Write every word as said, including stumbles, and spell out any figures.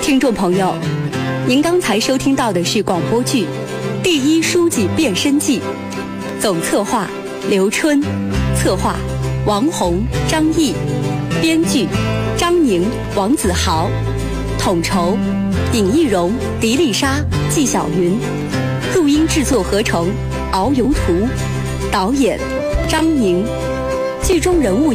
听众朋友，您刚才收听到的是广播剧《第一书记变身记》，总策划刘春，策划王红、张毅，编剧张宁、王子豪，统筹尹艺荣、狄丽莎、纪晓云，录音制作合成敖游图，导演张宁，剧中人物